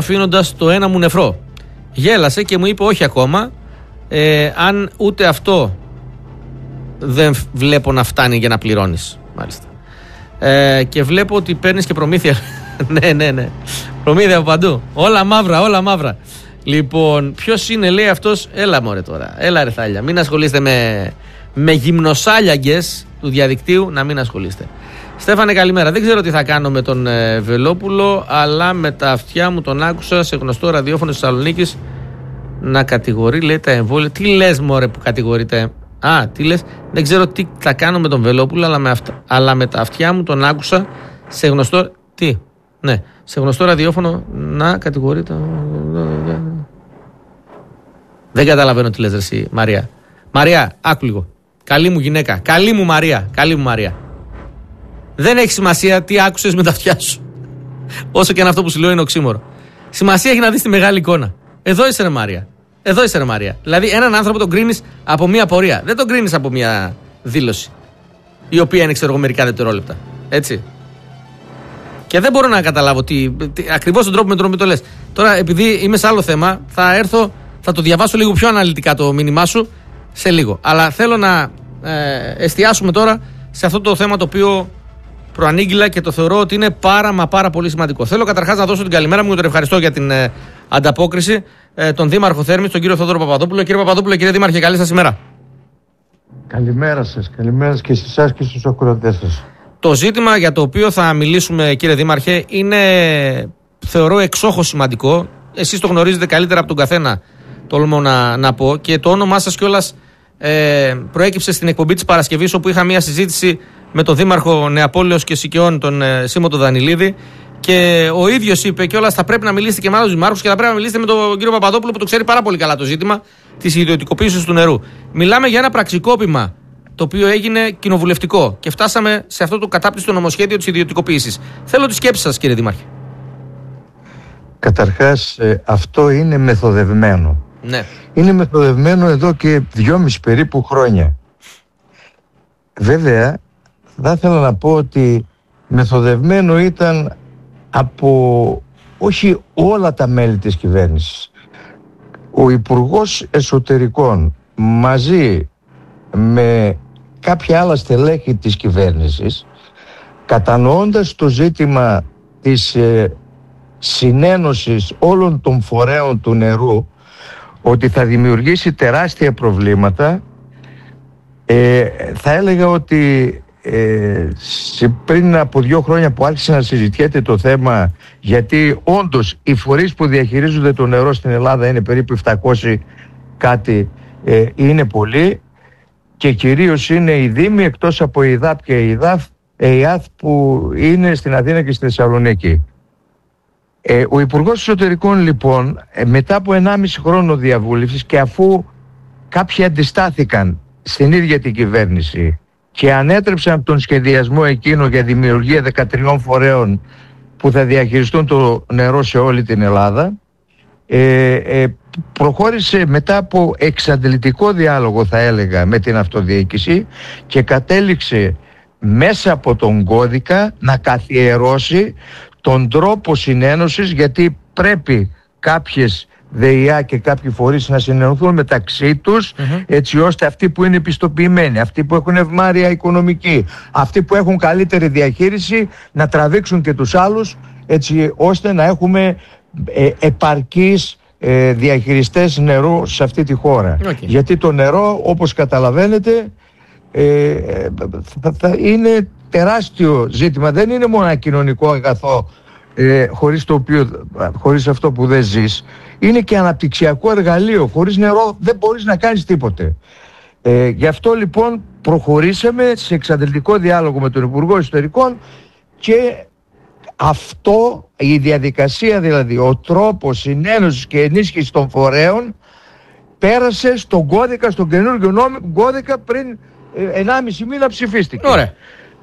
αφήνοντας το ένα μου νεφρό. Γέλασε και μου είπε όχι ακόμα, αν ούτε αυτό δεν βλέπω να φτάνει για να πληρώνεις. Μάλιστα. Και βλέπω ότι παίρνεις και προμήθεια. ναι. Προμήθεια από παντού. Όλα μαύρα. Λοιπόν, ποιος είναι, λέει αυτός, έλα μωρέ τώρα. Έλα ρε θάλια. Μην ασχολείστε με γυμνοσάλιαγκες του διαδικτύου, να μην ασχολείστε. Στέφανε, καλημέρα. Δεν ξέρω τι θα κάνω με τον Βελόπουλο, αλλά με τα αυτιά μου τον άκουσα σε γνωστό ραδιόφωνο της Θεσσαλονίκης να κατηγορεί, λέει, τα εμβόλια. Τι λες μωρέ που κατηγορείται? Τι λες? Δεν ξέρω τι θα κάνω με τον Βελόπουλο, αλλά με τα αυτιά μου τον άκουσα σε γνωστό. Τι? Ναι, σε γνωστό ραδιόφωνο να κατηγορείται. Δεν καταλαβαίνω τι λες, ρε εσύ, Μαρία. Μαρία, άκου λίγο. Καλή μου γυναίκα. Καλή μου Μαρία. Δεν έχει σημασία τι άκουσες με τα αυτιά σου. Όσο και αν αυτό που σου λέω είναι οξύμορο. Σημασία έχει να δεις τη μεγάλη εικόνα. Εδώ είσαι, ρε Μαρία. Δηλαδή, έναν άνθρωπο τον κρίνεις από μία πορεία. Δεν τον κρίνεις από μία δήλωση. Η οποία είναι, ξέρω εγώ, μερικά δευτερόλεπτα. Έτσι. Και δεν μπορώ να καταλάβω ακριβώς τον τρόπο με τον οποίο το λες. Τώρα, επειδή είμαι σε άλλο θέμα, θα το διαβάσω λίγο πιο αναλυτικά το μήνυμά σου σε λίγο. Αλλά θέλω να εστιάσουμε τώρα σε αυτό το θέμα το οποίο προανήγγειλα και το θεωρώ ότι είναι πάρα πολύ σημαντικό. Θέλω καταρχάς να δώσω την καλημέρα μου και τον ευχαριστώ για την ανταπόκριση, τον Δήμαρχο Θέρμης, τον κύριο Θόδωρο Παπαδόπουλο. Κύριε Παπαδόπουλο, κύριε Δήμαρχε, καλή σας ημέρα. Καλημέρα σας και σε εσάς και στους ακροατές σας. Το ζήτημα για το οποίο θα μιλήσουμε, κύριε Δήμαρχε, είναι, θεωρώ, εξόχως σημαντικό. Εσείς το γνωρίζετε καλύτερα από τον καθένα, τολμώ να πω, και το όνομά σας κιόλας προέκυψε στην εκπομπή της Παρασκευής, όπου είχα μια συζήτηση με τον Δήμαρχο Νεαπόλεως και Σικαιών, τον Σίμω τον Δανιλίδη, και ο ίδιος είπε κιόλας θα πρέπει να μιλήσετε και με άλλους δημάρχους και θα πρέπει να μιλήσετε με τον κύριο Παπαδόπουλο που το ξέρει πάρα πολύ καλά το ζήτημα της ιδιωτικοποίησης του νερού. Μιλάμε για ένα πραξικόπημα το οποίο έγινε κοινοβουλευτικό και φτάσαμε σε αυτό το κατάπτυστο νομοσχέδιο της ιδιωτικοποίησης. Θέλω τη σκέψη σας, κύριε Δήμαρχε. Καταρχάς, αυτό είναι μεθοδευμένο. Ναι. Είναι μεθοδευμένο εδώ και 2,5 περίπου χρόνια. Βέβαια, θα ήθελα να πω ότι μεθοδευμένο ήταν από όχι όλα τα μέλη της κυβέρνησης. Ο Υπουργός Εσωτερικών μαζί με κάποια άλλα στελέχη της κυβέρνησης, κατανοώντας το ζήτημα της συνένωσης όλων των φορέων του νερού ότι θα δημιουργήσει τεράστια προβλήματα, θα έλεγα ότι πριν από 2 χρόνια που άρχισε να συζητιέται το θέμα, γιατί όντως οι φορείς που διαχειρίζονται το νερό στην Ελλάδα είναι περίπου 700 κάτι, είναι πολλοί, και κυρίως είναι οι Δήμοι, εκτός από η ΕΙΔΑΠ και η ΕΙΑΘ που είναι στην Αθήνα και στη Θεσσαλονίκη. Ο Υπουργός Εσωτερικών, λοιπόν, μετά από 1,5 χρόνο διαβούλευσης και αφού κάποιοι αντιστάθηκαν στην ίδια την κυβέρνηση και ανέτρεψαν τον σχεδιασμό εκείνο για δημιουργία 13 φορέων που θα διαχειριστούν το νερό σε όλη την Ελλάδα, προχώρησε μετά από εξαντλητικό διάλογο, θα έλεγα, με την αυτοδιοίκηση και κατέληξε μέσα από τον κώδικα να καθιερώσει τον τρόπο συνένωσης, γιατί πρέπει κάποιες ΔΕΙΑ και κάποιοι φορείς να συνενωθούν μεταξύ τους, έτσι ώστε αυτοί που είναι επιστοποιημένοι, αυτοί που έχουν ευμάρεια οικονομική, αυτοί που έχουν καλύτερη διαχείριση να τραβήξουν και τους άλλους, έτσι ώστε να έχουμε επαρκείς διαχειριστές νερού σε αυτή τη χώρα. Γιατί το νερό, όπως καταλαβαίνετε, θα είναι τεράστιο ζήτημα. Δεν είναι μόνο ένα κοινωνικό αγαθό, χωρίς αυτό που δεν ζεις. Είναι και αναπτυξιακό εργαλείο. Χωρίς νερό δεν μπορείς να κάνεις τίποτε. Γι' αυτό λοιπόν προχωρήσαμε σε εξαντλητικό διάλογο με τον Υπουργό Εσωτερικών και αυτό, η διαδικασία δηλαδή, ο τρόπος συνένωσης και ενίσχυσης των φορέων πέρασε στον κώδικα, στον καινούργιο κώδικα πριν 1,5 μήνα ψηφίστηκε. Ωραία.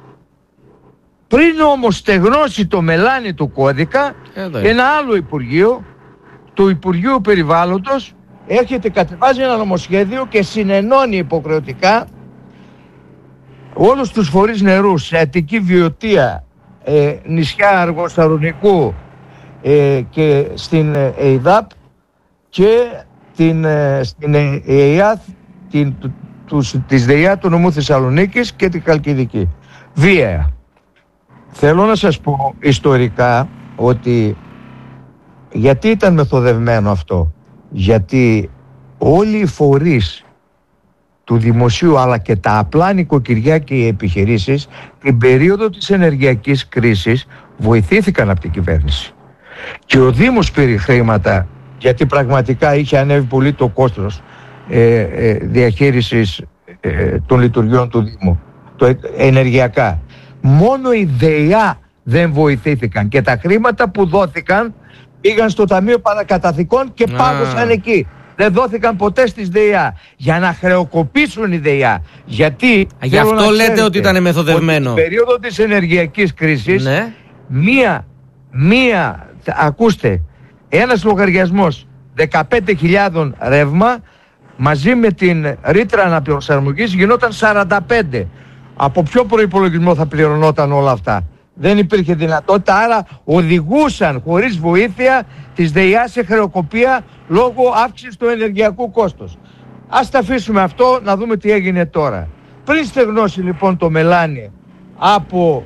Πριν όμως στεγνώσει το μελάνι του κώδικα, ένα άλλο Υπουργείο, το Υπουργείο Περιβάλλοντος, έρχεται, κατεβάζει ένα νομοσχέδιο και συνενώνει υποχρεωτικά όλους τους φορείς νερού σε Αττική, Βιωτία, νησιά Αργοσταυρονικού και στην ΕΙΔΑΠ και στην ΕΙΑΘ της ΔΕΙΑ του νομού Θεσσαλονίκης και την Χαλκιδική. Βία. Θέλω να σας πω ιστορικά ότι γιατί ήταν μεθοδευμένο αυτό. Γιατί όλοι οι φορείς του δημοσίου αλλά και τα απλά νοικοκυριά και οι επιχειρήσεις την περίοδο της ενεργειακής κρίσης βοηθήθηκαν από την κυβέρνηση. Και ο Δήμος πήρε χρήματα, γιατί πραγματικά είχε ανέβει πολύ το κόστος διαχείρισης των λειτουργιών του Δήμου, ενεργειακά. Μόνο οι ΔΕΙΑ δεν βοηθήθηκαν και τα χρήματα που δόθηκαν πήγαν στο Ταμείο Παρακαταθηκών και πάγωσαν εκεί. Δεν δώθηκαν ποτέ στις ΔΕΙΑ για να χρεοκοπήσουν οι ΔΕΙΑ. Γιατί γι' αυτό λέτε ότι ήταν μεθοδευμένο. Στην περίοδο της ενεργειακής κρίσης, ακούστε, ένας λογαριασμός 15.000 ρεύμα μαζί με την ρήτρα αναπροσαρμογής γινόταν 45. Από ποιο προϋπολογισμό θα πληρωνόταν όλα αυτά? Δεν υπήρχε δυνατότητα, άρα οδηγούσαν χωρίς βοήθεια της ΔΕΙΑ σε χρεοκοπία λόγω αύξησης του ενεργειακού κόστος. Ας τα αφήσουμε αυτό, να δούμε τι έγινε τώρα. Πριν στεγνώσει λοιπόν το μελάνι από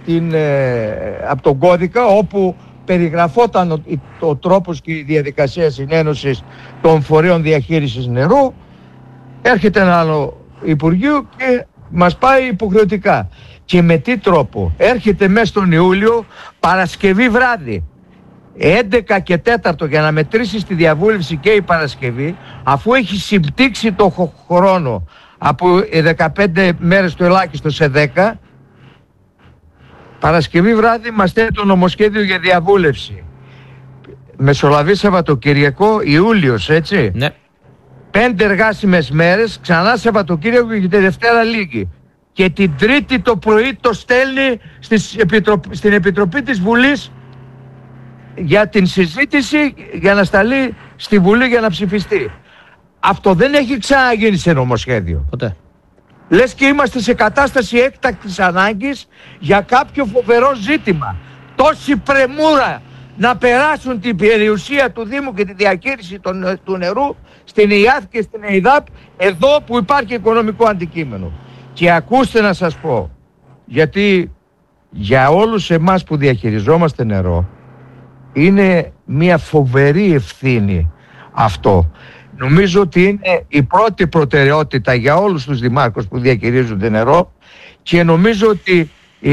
τον κώδικα, όπου περιγραφόταν ο τρόπος και η διαδικασία συνένωσης των φορέων διαχείρισης νερού, έρχεται ένα άλλο Υπουργείο και μας πάει υποχρεωτικά. Και με τι τρόπο? Έρχεται μέσα στον Ιούλιο, Παρασκευή βράδυ, 11 και 4 για να μετρήσει στη διαβούλευση και η Παρασκευή, αφού έχει συμπτύξει το χρόνο από 15 μέρες το ελάχιστο σε 10, Παρασκευή βράδυ μας στέλνει το νομοσχέδιο για διαβούλευση. Μεσολαβή Σαββατοκυριακό, Ιούλιος, έτσι. Ναι. 5 εργάσιμες μέρες, ξανά Σαββατοκύριακο και τη Δευτέρα λίγη. Και την Τρίτη το πρωί το στέλνει στην Επιτροπή της Βουλής για την συζήτηση, για να σταλεί στη Βουλή για να ψηφιστεί. Αυτό δεν έχει ξαναγίνει σε νομοσχέδιο. Ποτέ. Λες και είμαστε σε κατάσταση έκτακτης ανάγκης για κάποιο φοβερό ζήτημα. Τόση πρεμούρα να περάσουν την περιουσία του Δήμου και τη διαχείριση του νερού στην ΕΙΑΘ και στην ΕΙΔΑΠ, εδώ που υπάρχει οικονομικό αντικείμενο. Και ακούστε να σας πω, γιατί για όλους εμάς που διαχειριζόμαστε νερό είναι μια φοβερή ευθύνη αυτό. Νομίζω ότι είναι η πρώτη προτεραιότητα για όλους τους δημάρχους που διαχειρίζονται νερό και νομίζω ότι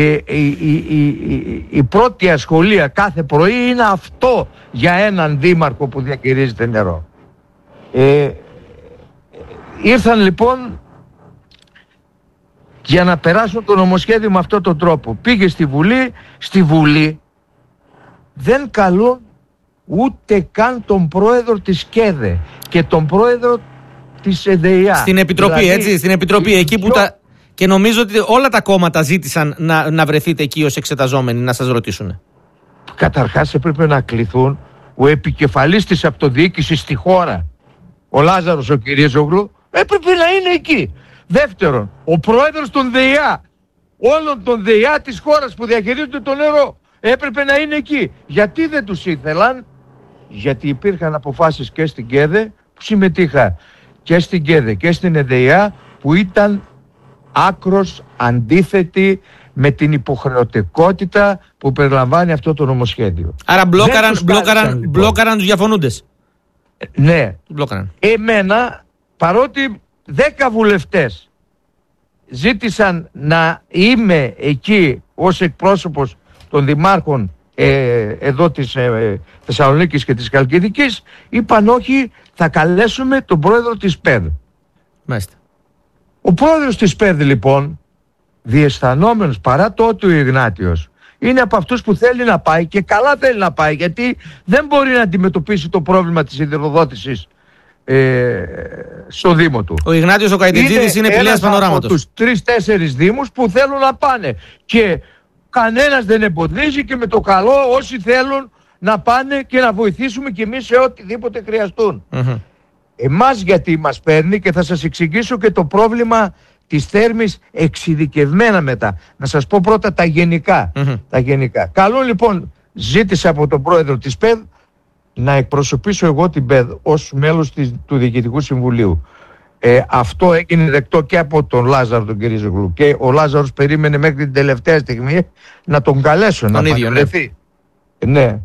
η πρώτη ασχολία κάθε πρωί είναι αυτό για έναν δήμαρχο που διαχειρίζεται νερό. Ήρθαν λοιπόν για να περάσουν το νομοσχέδιο με αυτόν τον τρόπο. Πήγε στη Βουλή δεν καλούν ούτε καν τον πρόεδρο της ΚΕΔΕ και τον πρόεδρο της ΕΔΕΙΑ. Στην Επιτροπή, δηλαδή, έτσι, στην Επιτροπή, εκεί που και νομίζω ότι όλα τα κόμματα ζήτησαν να βρεθείτε εκεί ως εξεταζόμενοι, να σας ρωτήσουν. Καταρχάς έπρεπε να κληθούν ο επικεφαλής της αυτοδιοίκησης στη χώρα, ο Λάζαρος ο Κυρίζογλου, έπρεπε να είναι εκεί. Δεύτερον, ο πρόεδρος των ΔΕΙΑ, όλων των ΔΕΙΑ της χώρας που διαχειρίζονται το νερό, έπρεπε να είναι εκεί. Γιατί δεν τους ήθελαν? Γιατί υπήρχαν αποφάσεις και στην ΚΕΔΕ, που συμμετείχα και στην ΚΕΔΕ και στην ΕΔΕΙΑ, που ήταν άκρος αντίθετη με την υποχρεωτικότητα που περιλαμβάνει αυτό το νομοσχέδιο. Άρα μπλόκαραν τους διαφωνούντες. Ναι. Μπλόκαραν. Εμένα, παρότι 10 βουλευτές ζήτησαν να είμαι εκεί ως εκπρόσωπος των δημάρχων εδώ της Θεσσαλονίκης και της Χαλκιδικής, είπαν όχι, θα καλέσουμε τον πρόεδρο της ΠΕΔ. Μάλιστα. Ο πρόεδρος της ΠΕΔ λοιπόν, διαισθανόμενος παρά το ότι ο Ιγνάτιος είναι από αυτούς που θέλει να πάει και καλά θέλει να πάει, γιατί δεν μπορεί να αντιμετωπίσει το πρόβλημα της σιδηροδότησης στο Δήμο του. Ο Ιγνάτιος ο Καϊτιτζίδης είναι πηλέας πανοράματος. Από τους 3-4 Δήμους που θέλουν να πάνε και κανένας δεν εμποδίζει και με το καλό όσοι θέλουν να πάνε και να βοηθήσουμε κι εμείς σε οτιδήποτε χρειαστούν. Εμάς γιατί μας παίρνει, και θα σας εξηγήσω και το πρόβλημα της Θέρμης εξειδικευμένα μετά. Να σας πω πρώτα τα γενικά. Τα γενικά. Καλούν λοιπόν ζήτησα από τον πρόεδρο της ΠΕΔ να εκπροσωπήσω εγώ την ΠΕΔ ως μέλος του Διοικητικού Συμβουλίου. Αυτό έγινε δεκτό και από τον Λάζαρο τον Κυρίζογλου, και ο Λάζαρος περίμενε μέχρι την τελευταία στιγμή να τον καλέσω να παρευρεθεί. Ναι.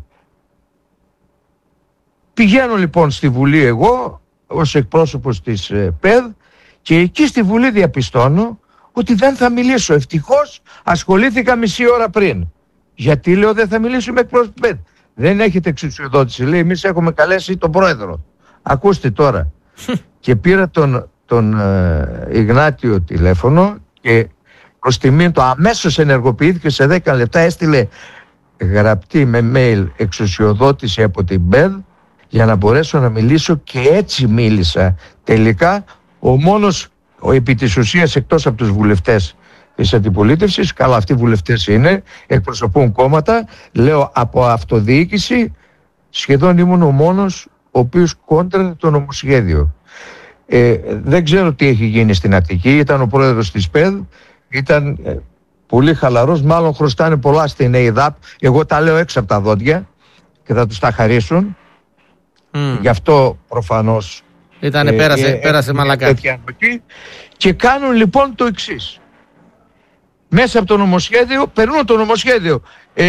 Πηγαίνω λοιπόν στη Βουλή εγώ ως εκπρόσωπος της ΠΕΔ, και εκεί στη Βουλή διαπιστώνω ότι δεν θα μιλήσω. Ευτυχώς ασχολήθηκα μισή ώρα πριν. Γιατί λέω δεν θα μιλήσω με εκπρόσωπο ΠΕΔ? Δεν έχετε εξουσιοδότηση, λέει, εμείς έχουμε καλέσει τον πρόεδρο. Ακούστε τώρα. Και πήρα τον Ιγνάτιο τηλέφωνο και προς τιμήν του αμέσως ενεργοποιήθηκε, σε 10 λεπτά έστειλε γραπτή με mail εξουσιοδότηση από την ΠΕΔ για να μπορέσω να μιλήσω, και έτσι μίλησα τελικά. Επί της ουσίας, εκτός από τους βουλευτές της αντιπολίτευσης, καλά αυτοί οι βουλευτές είναι, εκπροσωπούν κόμματα, λέω από αυτοδιοίκηση, σχεδόν ήμουν ο μόνος ο οποίος κόντραρε το νομοσχέδιο. Δεν ξέρω τι έχει γίνει στην Αττική. Ήταν ο πρόεδρος της ΠΕΔ, ήταν πολύ χαλαρός, μάλλον χρωστάνε πολλά στην ΕΙΔΑΠ. Εγώ τα λέω έξω από τα δόντια και θα τους τα χαρίσουν. Γι' αυτό προφανώς πέρασε μαλακά. Και κάνουν λοιπόν το εξής. Μέσα από το νομοσχέδιο, περνούν το νομοσχέδιο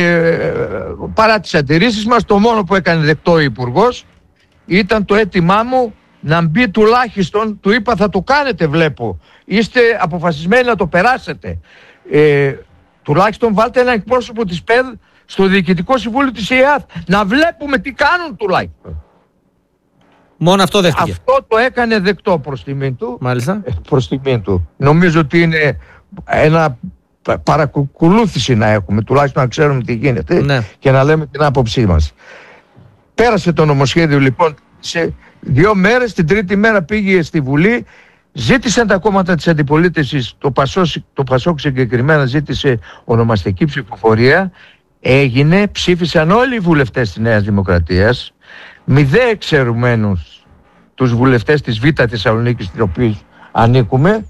παρά τις αντιρρήσεις μας. Το μόνο που έκανε δεκτό ο Υπουργός ήταν το αίτημά μου να μπει τουλάχιστον, του είπα θα το κάνετε, βλέπω, είστε αποφασισμένοι να το περάσετε, τουλάχιστον βάλτε ένα εκπρόσωπο της ΠΕΔ στο Διοικητικό Συμβούλιο της ΕΙΑΘ, να βλέπουμε τι κάνουν τουλάχιστον. Μόνο αυτό δέχτηκε. Αυτό το έκανε δεκτό προς τιμήν του. Μάλιστα. Προς τιμήν του. Νομίζω ότι είναι ένα παρακολούθηση να έχουμε, τουλάχιστον να ξέρουμε τι γίνεται, ναι, και να λέμε την άποψή μας. Πέρασε το νομοσχέδιο λοιπόν σε 2 μέρες. Την τρίτη μέρα πήγε στη Βουλή. Ζήτησαν τα κόμματα της αντιπολίτευσης, το Πασόκ συγκεκριμένα ζήτησε ονομαστική ψηφοφορία. Έγινε, ψήφισαν όλοι οι βουλευτές της Νέας Δημοκρατίας, 0 εξαιρουμένους τους βουλευτές της Β' Θεσσαλονίκης, στην οποία ανήκουμε,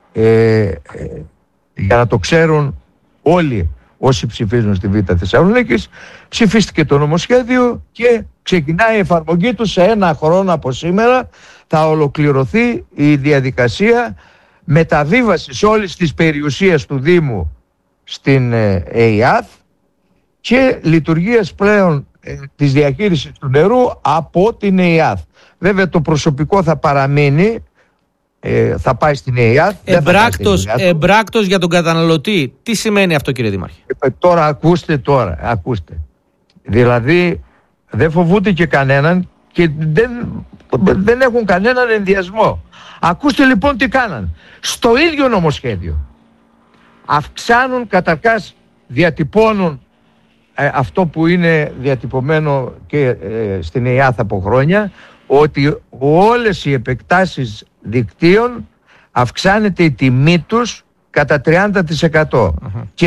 για να το ξέρουν όλοι όσοι ψηφίζουν στη Β' Θεσσαλονίκης. Ψηφίστηκε το νομοσχέδιο και ξεκινάει η εφαρμογή του. Σε 1 χρόνο από σήμερα θα ολοκληρωθεί η διαδικασία μεταβίβασης όλης της περιουσίας του Δήμου στην ΕΙΑΘ και λειτουργίας πλέον της διαχείρισης του νερού από την ΕΙΑΘ. Βέβαια το προσωπικό θα παραμείνει, θα πάει στην ΕΙΑΘ. Εμπράκτος για τον καταναλωτή. Τι σημαίνει αυτό, κύριε Δήμαρχε? Τώρα ακούστε. Δηλαδή δεν φοβούνται και κανέναν και δεν έχουν κανέναν ενδιασμό. Ακούστε λοιπόν τι κάναν. Στο ίδιο νομοσχέδιο αυξάνουν, καταρχάς διατυπώνουν αυτό που είναι διατυπωμένο και στην ΕΙΑΘ από χρόνια, ότι όλες οι επεκτάσεις δικτύων αυξάνεται η τιμή τους κατά 30% και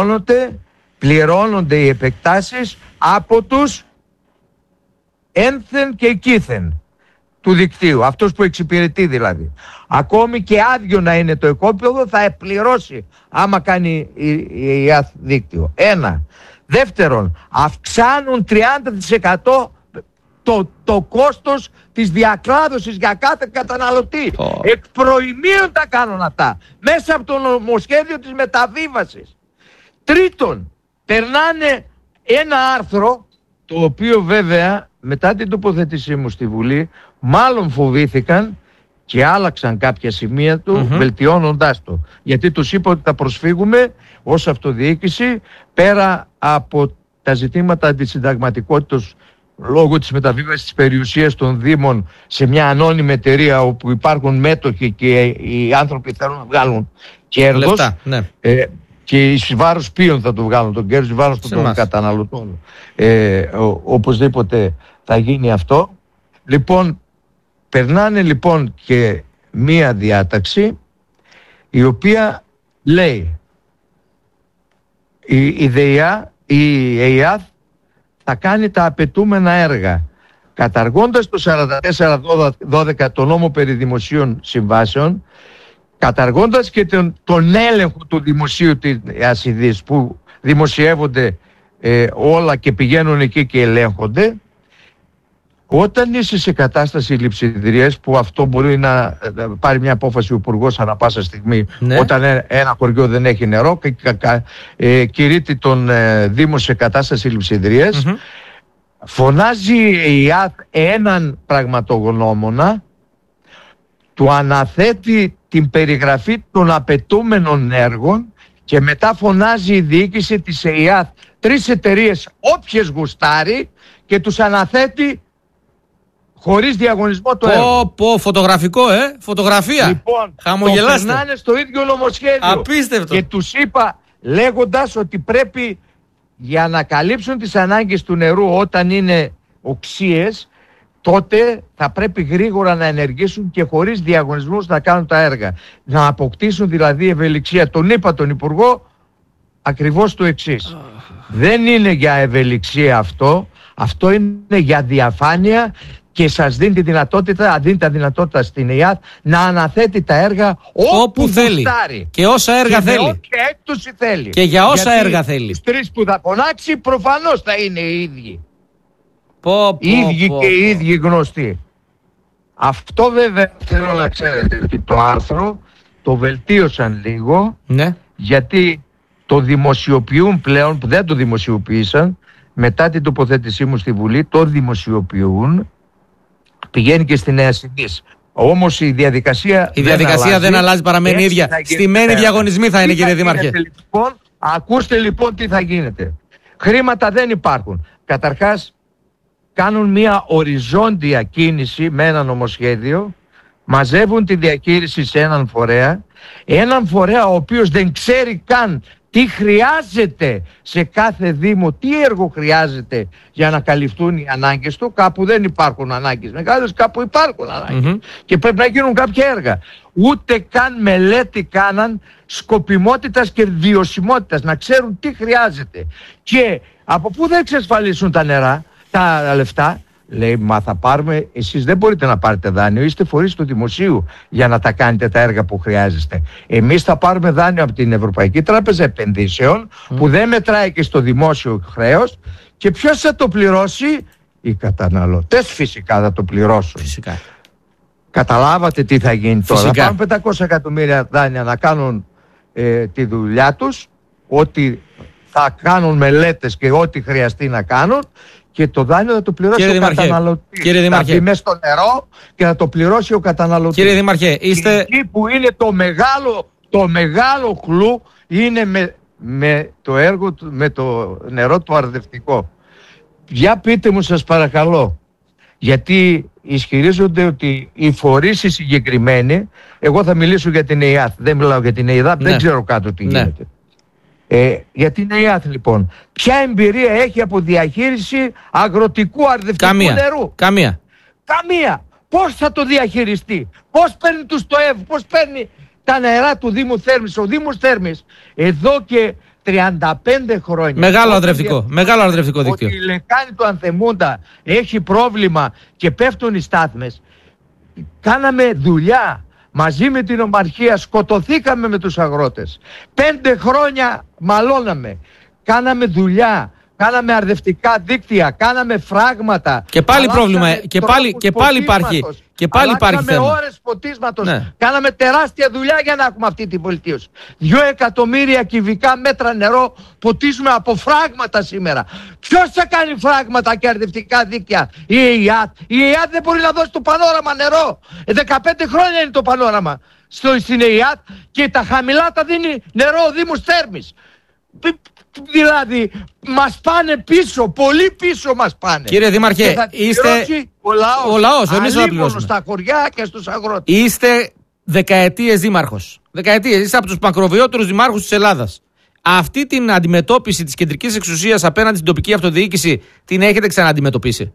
πληρώνονται οι επεκτάσεις από τους ένθεν και κήθεν του δικτύου, αυτός που εξυπηρετεί δηλαδή. Ακόμη και άδειο να είναι το οικόπεδο θα πληρώσει άμα κάνει η ΕΙΑΘ δίκτυο. 1. Δεύτερον, αυξάνουν 30% το κόστος της διακλάδωσης για κάθε καταναλωτή. Εκ προημίων τα κάνουν αυτά, μέσα από το νομοσχέδιο της μεταβίβασης. Τρίτον, περνάνε ένα άρθρο, το οποίο βέβαια μετά την τοποθέτησή μου στη Βουλή μάλλον φοβήθηκαν και άλλαξαν κάποια σημεία του, βελτιώνοντάς το. Γιατί τους είπα ότι θα προσφύγουμε ως αυτοδιοίκηση, πέρα από τα ζητήματα της συνταγματικότητας λόγω της μεταβίβασης της περιουσίας των Δήμων σε μια ανώνυμη εταιρεία όπου υπάρχουν μέτοχοι και οι άνθρωποι θέλουν να βγάλουν κέρδος. Λεφτά, ναι. Και εις βάρος ποιον θα το βγάλουν τον κέρδος, εις βάρος των καταναλωτών. Οπωσδήποτε θα γίνει αυτό. Λοιπόν, περνάνε λοιπόν και μία διάταξη η οποία λέει η ΕΙΑΘ θα κάνει τα απαιτούμενα έργα καταργώντας το 44-12 το νόμο περί δημοσίων συμβάσεων, καταργώντας και τον έλεγχο του δημοσίου της ασυδής που δημοσιεύονται όλα και πηγαίνουν εκεί και ελέγχονται. Όταν είσαι σε κατάσταση λειψιδρίας, που αυτό μπορεί να πάρει μια απόφαση ο Υπουργός ανά πάσα στιγμή, ναι, όταν ένα χωριό δεν έχει νερό και κηρύττει τον Δήμο σε κατάσταση λειψιδρίας, φωνάζει η ΑΘ έναν πραγματογνώμονα, του αναθέτει την περιγραφή των απαιτούμενων έργων και μετά φωνάζει η διοίκηση της ΕΙΑΘ 3 εταιρείες όποιες γουστάρει και τους αναθέτει χωρίς διαγωνισμό το έργο. Φωτογραφικό, φωτογραφία. Λοιπόν, χαμογελάστε. Το περνάνε στο ίδιο νομοσχέδιο. Απίστευτο. Και τους είπα, λέγοντας ότι πρέπει, για να καλύψουν τις ανάγκες του νερού όταν είναι οξύες, τότε θα πρέπει γρήγορα να ενεργήσουν και χωρίς διαγωνισμούς να κάνουν τα έργα. Να αποκτήσουν δηλαδή ευελιξία. Τον είπα τον Υπουργό ακριβώς το εξής. Δεν είναι για ευελιξία αυτό. Αυτό είναι για διαφάνεια και σας δίνει τη δυνατότητα, δυνατότητα στην ΕΙΑΘ να αναθέτει τα έργα όπου θέλει. Και όσα έργα θέλει. Και όποια έκπτωση θέλει. Και για όσα έργα θέλει. Τους 3 που θα φωνάξει προφανώς θα είναι οι ίδιοι. Οι ίδιοι και οι ίδιοι γνωστοί. Αυτό βέβαια θέλω να ξέρετε ότι το άρθρο το βελτίωσαν λίγο, ναι, γιατί το δημοσιοποιούν πλέον, που δεν το δημοσιοποίησαν μετά την τοποθέτησή μου στη Βουλή, το δημοσιοποιούν, πηγαίνει και στη Νέα Συνήθ. Όμως η διαδικασία δεν αλλάζει, παραμένει ίδια. Στημένοι διαγωνισμοί θα είναι, κύριε Δήμαρχε. Λοιπόν, ακούστε λοιπόν τι θα γίνεται. Χρήματα δεν υπάρχουν. Καταρχάς κάνουν μια οριζόντια κίνηση με ένα νομοσχέδιο, μαζεύουν τη διαχείριση σε έναν φορέα ο οποίος δεν ξέρει καν τι χρειάζεται σε κάθε Δήμο, τι έργο χρειάζεται για να καλυφθούν οι ανάγκες του. Κάπου δεν υπάρχουν ανάγκες μεγάλες, κάπου υπάρχουν ανάγκες και πρέπει να γίνουν κάποια έργα. Ούτε καν μελέτη κάναν σκοπιμότητας και βιωσιμότητας, να ξέρουν τι χρειάζεται. Και από πού θα εξασφαλίσουν τα νερά, τα λεφτά? Λέει, μα θα πάρουμε, εσείς δεν μπορείτε να πάρετε δάνειο, είστε φορείς του δημοσίου για να τα κάνετε τα έργα που χρειάζεστε. Εμείς θα πάρουμε δάνειο από την Ευρωπαϊκή Τράπεζα Επενδύσεων, που δεν μετράει και στο δημόσιο χρέος, και ποιος θα το πληρώσει? Οι καταναλωτές φυσικά θα το πληρώσουν. Φυσικά. Καταλάβατε τι θα γίνει τώρα? Θα πάρουν 500 εκατομμύρια δάνεια να κάνουν τη δουλειά τους, ότι θα κάνουν μελέτες και ό,τι χρειαστεί να κάνουν, και το δάνειο θα το πληρώσει ο καταναλωτής. Θα μπει μέσα στο νερό και θα το πληρώσει ο καταναλωτής. Κύριε Δήμαρχε, είστε... Εκεί που είναι το μεγάλο κλου είναι με το έργο, με το νερό το αρδευτικό. Για πείτε μου σας παρακαλώ, γιατί ισχυρίζονται ότι οι φορείς οι συγκεκριμένοι, εγώ θα μιλήσω για την ΕΙΑΘ, δεν μιλάω για την ΕΙΔΑΠ, δεν ξέρω κάτω τι γίνεται. Για την ΕΙΑΘ λοιπόν, ποια εμπειρία έχει από διαχείριση αγροτικού αρδευτικού νερού? Καμία. Πώς θα το διαχειριστεί? Πώς παίρνει τους ΤΟΕΒ? Πώς παίρνει τα νερά του Δήμου Θέρμης? Ο Δήμος Θέρμης εδώ και 35 χρόνια, μεγάλο αρδευτικό δίκτυο, ότι η λεκάνη του Ανθεμούντα έχει πρόβλημα και πέφτουν οι στάθμες. Κάναμε δουλειά μαζί με την Ομαρχία, σκοτωθήκαμε με τους αγρότες. 5 χρόνια μαλώναμε. Κάναμε δουλειά, κάναμε αρδευτικά δίκτυα, κάναμε φράγματα. Και πάλι πρόβλημα, και πάλι υπάρχει. Και πάλι υπάρχει θέμα. Κάναμε ώρες ποτίσματος. Ναι. Κάναμε τεράστια δουλειά για να έχουμε αυτή την βελτίωση. 2 εκατομμύρια κυβικά μέτρα νερό ποτίζουμε από φράγματα σήμερα. Ποιος θα κάνει φράγματα και αρδευτικά δίκτυα? Η ΕΙΑΘ. Η ΕΙΑΘ δεν μπορεί να δώσει το πανόραμα νερό. 15 χρόνια είναι το πανόραμα στην ΕΙΑΘ και τα χαμηλά τα δίνει νερό ο Δήμος Θέρμης. Δηλαδή μας πάνε πίσω, πολύ πίσω μας πάνε. Κύριε Δήμαρχε, είστε ο λαός εμείς θα πληρώσουμε στα χωριά και στους αγρότες. Είστε δεκαετίες δήμαρχος. Είστε από τους μακροβιότερους δημάρχους της Ελλάδας. Αυτή την αντιμετώπιση της κεντρικής εξουσίας απέναντι στην τοπική αυτοδιοίκηση την έχετε ξανααντιμετωπίσει?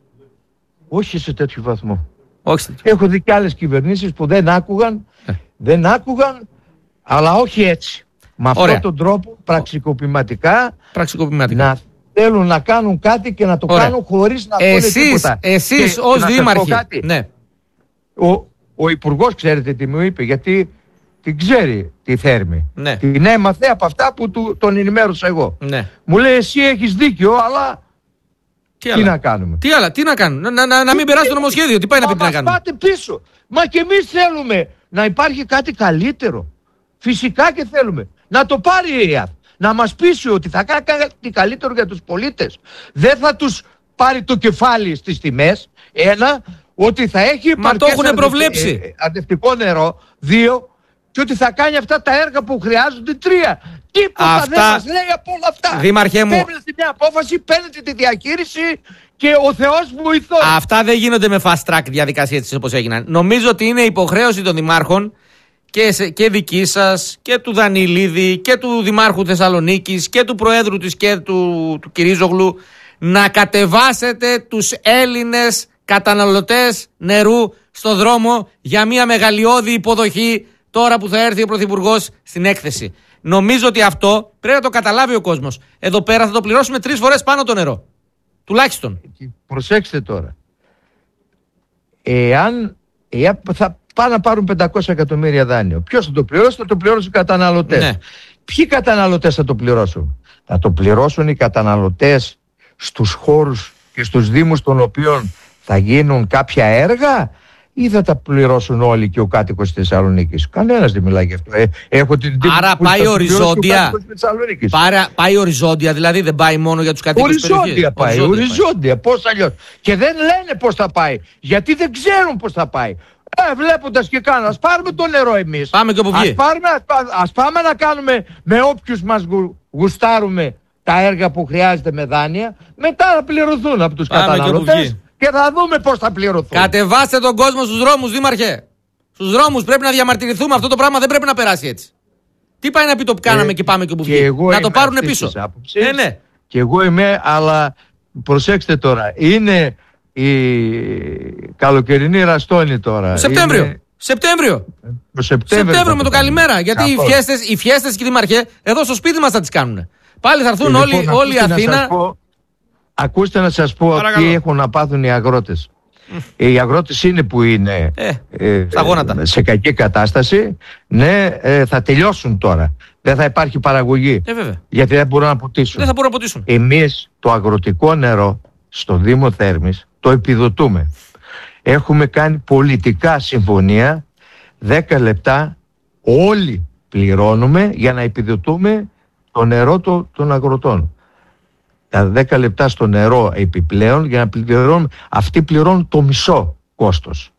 Όχι σε τέτοιο βαθμό. Όχι. Έχω δει και άλλες κυβερνήσεις που δεν άκουγαν, αλλά όχι έτσι. Με αυτόν τον τρόπο πραξικοπηματικά να θέλουν να κάνουν κάτι και να το κάνουν χωρίς να πούνε τίποτα. Εσείς ως δήμαρχοι. Ναι. Ο Υπουργός ξέρετε τι μου είπε? Γιατί την ξέρει τη Θέρμη. Ναι. Την έμαθε από αυτά που τον ενημέρωσα εγώ. Ναι. Μου λέει εσύ έχεις δίκιο, αλλά τι να κάνουμε. Τι να κάνουμε. Να μην περάσει το νομοσχέδιο. Τι πάει να πει τι να κάνουμε. Πάτε πίσω. Μα και εμείς θέλουμε να υπάρχει κάτι καλύτερο. Φυσικά και θέλουμε. Να το πάρει η ΕΑΘ. Να μας πείσει ότι θα κάνει κάτι καλύτερο για τους πολίτες. Δεν θα τους πάρει το κεφάλι στις τιμές. Ένα, ότι θα έχει αντευτικό νερό. Δύο, και ότι θα κάνει αυτά τα έργα που χρειάζονται. Τρία. Τίποτα δεν μας λέει από όλα αυτά. Δήμαρχέ μου, παίρνετε μια απόφαση, παίρνετε τη διαχείριση και ο Θεός βοηθό. Αυτά δεν γίνονται με fast track διαδικασίες όπως έγιναν. Νομίζω ότι είναι υποχρέωση των δημάρχων και δική σας και του Δανιλίδη και του Δημάρχου Θεσσαλονίκης και του Προέδρου της και του Κυρίζογλου να κατεβάσετε τους Έλληνες καταναλωτές νερού στο δρόμο για μια μεγαλειώδη υποδοχή τώρα που θα έρθει ο Πρωθυπουργός στην έκθεση. Νομίζω ότι αυτό πρέπει να το καταλάβει ο κόσμος. Εδώ πέρα θα το πληρώσουμε 3 φορές πάνω το νερό. Τουλάχιστον. Προσέξτε τώρα. Εάν θα πάνε να πάρουν 500 εκατομμύρια δάνειο, ποιος θα το πληρώσει? Θα το πληρώσουν οι καταναλωτές. Ναι. Ποιοι καταναλωτές θα το πληρώσουν? Θα το πληρώσουν οι καταναλωτές στους χώρους και στους δήμους των οποίων θα γίνουν κάποια έργα, ή θα τα πληρώσουν όλοι και ο κάτοικος της Θεσσαλονίκης? Κανένας δεν μιλάει γι' αυτό. Έχω την εντύπωση. Άρα πάει οριζόντια. Πάει οριζόντια, δηλαδή δεν πάει μόνο για τους κατοίκους της περιοχής. Οριζόντια. Πώς αλλιώς? Και δεν λένε πώς θα πάει. Γιατί δεν ξέρουν πώς θα πάει. Βλέποντας και κάνουν. Ας πάρουμε το νερό εμείς. Πάμε και όπου βγει. Ας πάμε να κάνουμε με όποιους μας γουστάρουμε τα έργα που χρειάζεται με δάνεια. Μετά να πληρωθούν από τους καταναλωτές. Και θα δούμε πώς θα πληρωθούν. Κατεβάστε τον κόσμο στους δρόμους, Δήμαρχε. Στους δρόμους πρέπει να διαμαρτυρηθούμε. Αυτό το πράγμα δεν πρέπει να περάσει έτσι. Τι πάει να πει το που κάναμε και πάμε και που βγει? Να το πάρουν πίσω. Ναι. Και εγώ είμαι, αλλά προσέξτε τώρα. Είναι η καλοκαιρινή ραστόνη τώρα. Σεπτέμβριο με το καλημέρα. Γιατί οι φιέστες και Δήμαρχε εδώ στο σπίτι μας θα τις κάνουν. Πάλι θα έρθουν όλοι οι Αθήνα. Ακούστε να σας πω τι έχουν να πάθουν οι αγρότες. Οι αγρότες είναι που είναι σε κακή κατάσταση. Ναι, θα τελειώσουν τώρα. Δεν θα υπάρχει παραγωγή. Γιατί δεν μπορούν να ποτίσουν. Εμείς το αγροτικό νερό στο Δήμο Θέρμης το επιδοτούμε. Έχουμε κάνει πολιτικά συμφωνία. 10 λεπτά όλοι πληρώνουμε για να επιδοτούμε το νερό των αγροτών. Τα 10 λεπτά στο νερό επιπλέον για να πληρώνουμε. Αυτοί πληρώνουν το μισό κόστος.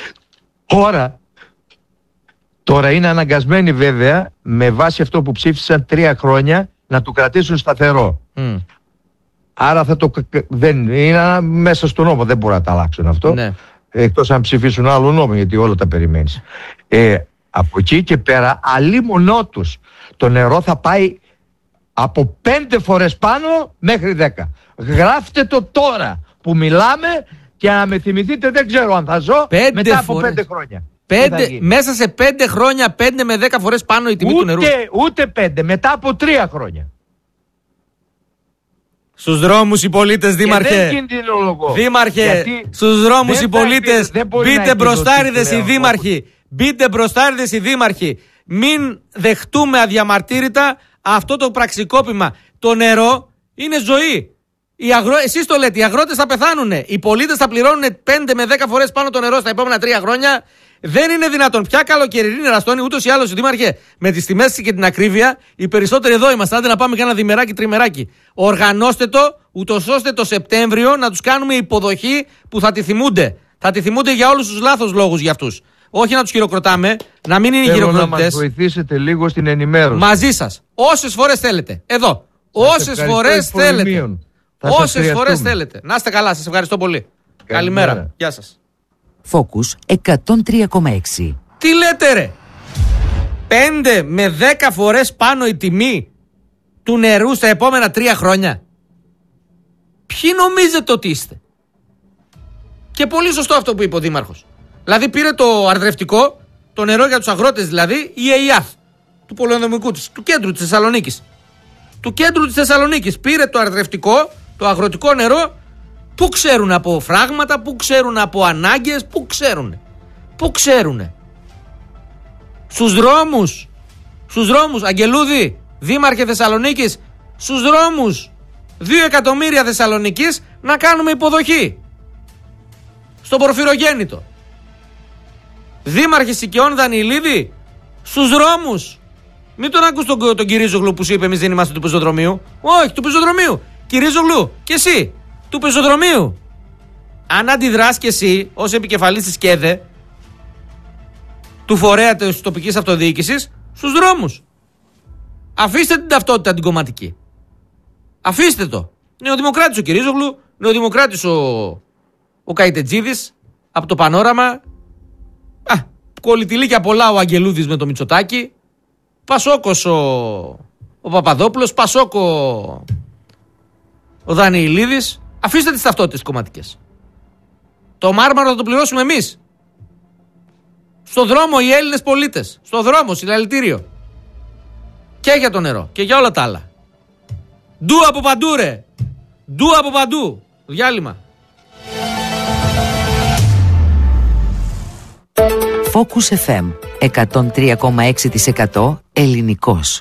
Τώρα είναι αναγκασμένοι βέβαια με βάση αυτό που ψήφισαν 3 χρόνια να το κρατήσουν σταθερό. Άρα δεν είναι μέσα στο νόμο, δεν μπορούν να τα αλλάξουν αυτό. Ναι. Εκτός αν ψηφίσουν άλλο νόμο, γιατί όλα τα περιμένεις. Από εκεί και πέρα αλίμονό τους το νερό θα πάει από 5 φορές πάνω μέχρι 10. Γράφτε το τώρα που μιλάμε και να με θυμηθείτε, δεν ξέρω αν θα ζω μετά από 5 χρόνια. Μέσα σε 5 χρόνια 5 με 10 φορές πάνω η τιμή του νερού. Ούτε 5, μετά από 3 χρόνια. Στους δρόμους οι πολίτες, Δήμαρχε. Δήμαρχε, στους δρόμους οι πολίτες. Μπείτε μπροστάριδες οι δήμαρχοι. Μπείτε μπροστάριδες οι δήμαρχοι. Μην δεχτούμε αδιαμαρτύρητα αυτό το πραξικόπημα. Το νερό είναι ζωή. Εσείς το λέτε, οι αγρότες θα πεθάνουν. Οι πολίτες θα πληρώνουν 5 με 10 φορές πάνω το νερό στα επόμενα 3 χρόνια. Δεν είναι δυνατόν. Πια καλοκαιρινή ραστόνη, ούτως ή άλλως, Δήμαρχε, με τις τιμές και την ακρίβεια, οι περισσότεροι εδώ είμαστε. Άντε να πάμε κάνα διμεράκι, τριμεράκι. Οργανώστε το, ούτως ώστε το Σεπτέμβριο να τους κάνουμε υποδοχή που θα τη θυμούνται. Θα τη θυμούνται για όλους τους λάθος λόγους για αυτούς. Όχι να τους χειροκροτάμε, να μην είναι χειροκροτητές. Θέλω να μας βοηθήσετε λίγο στην ενημέρωση. Μαζί σας. Όσες φορές θέλετε. Εδώ. Όσες φορές θέλετε. Όσες φορές θέλετε. Να είστε καλά. Σας ευχαριστώ πολύ. Καλημέρα. Γεια σας. Focus 103,6. Τι λέτε ρε? 5 με 10 φορές πάνω η τιμή του νερού στα επόμενα 3 χρόνια. Ποιοι νομίζετε ότι είστε? Και πολύ σωστό αυτό που είπε ο Δήμαρχος. Δηλαδή πήρε το αρδρευτικό, το νερό για τους αγρότες, δηλαδή η ΕΙΑΘ του πολεοδομικού της, του κέντρου της Θεσσαλονίκης. Του κέντρου της Θεσσαλονίκης πήρε το αρδρευτικό, το αγροτικό νερό. Πού ξέρουν από φράγματα, πού ξέρουν από ανάγκες, πού ξέρουνε. Στους δρόμους, Αγγελούδη, δήμαρχε Θεσσαλονίκης, στους δρόμους 2 εκατομμύρια Θεσσαλονίκης να κάνουμε υποδοχή. Στον Πορφυρογέννητο. Δήμαρχε Σικαιών Δανειλίδη, στους δρόμους. Μην τον ακούς τον Κυρίζογλου που σου είπε εμείς δεν είμαστε του πεζοδρομίου. Όχι, του πεζοδρομίου. Κυρίζογλου, και εσύ, του πεζοδρομίου. Αν αντιδράς και εσύ ως επικεφαλής της ΚΕΔΕ, του φορέα της τοπικής αυτοδιοίκησης, στους δρόμους. Αφήστε την ταυτότητα την κομματική. Αφήστε το. Νεοδημοκράτης ο Κυρίζογλου, νεοδημοκράτης ο Καϊτετζίδης από το Πανόραμα. Κολλητηλίκια πολλά ο Αγγελούδης με το Μητσοτάκη. Πασόκος ο Παπαδόπουλος, Πασόκο ο Δανεηλίδης. Αφήστε τις ταυτότητες κομματικές. Το μάρμαρο θα το πληρώσουμε εμείς. Στο δρόμο οι Έλληνες πολίτες. Στο δρόμο, συλλαλητήριο. Και για το νερό και για όλα τα άλλα. Ντου από παντού ρε. Ντου από παντού. Διάλειμμα. Focus FM 103,6% ελληνικός.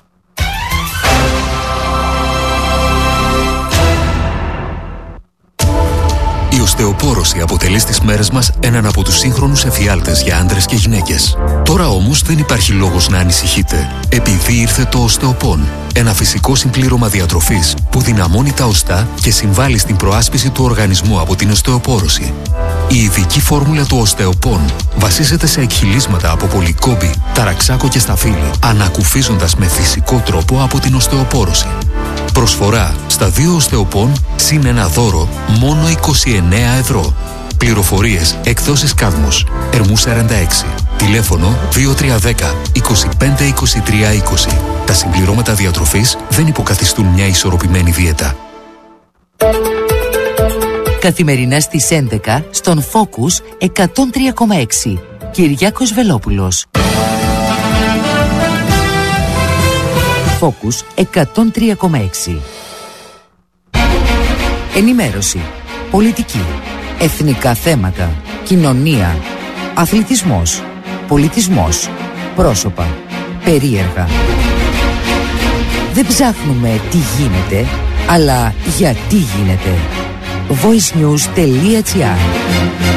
Η οστεοπόρωση αποτελεί στις μέρες μας έναν από τους σύγχρονους εφιάλτες για άντρες και γυναίκες. Τώρα όμως δεν υπάρχει λόγος να ανησυχείτε, επειδή ήρθε το οστεοπόν. Ένα φυσικό συμπλήρωμα διατροφής που δυναμώνει τα οστά και συμβάλλει στην προάσπιση του οργανισμού από την οστεοπόρωση. Η ειδική φόρμουλα του οστεοπόν βασίζεται σε εκχυλίσματα από πολυκόμπη, ταραξάκο και σταφύλι, ανακουφίζοντας με φυσικό τρόπο από την οστεοπόρωση. Προσφορά στα 2 οστεοπόν συν ένα δώρο μόνο 29 ευρώ. Πληροφορίες εκδόσεις Κάδμος, Ερμού 46. Τηλέφωνο 2310 25 23 20. Τα συμπληρώματα διατροφής δεν υποκαθιστούν μια ισορροπημένη δίαιτα. Καθημερινά στις 11 στον Focus 103,6. Κυριάκος Βελόπουλος. Focus 103,6. Ενημέρωση, πολιτική, εθνικά θέματα, κοινωνία, αθλητισμός, πολιτισμός, πρόσωπα, περίεργα. Δεν ψάχνουμε τι γίνεται, αλλά γιατί γίνεται. voicenews.gr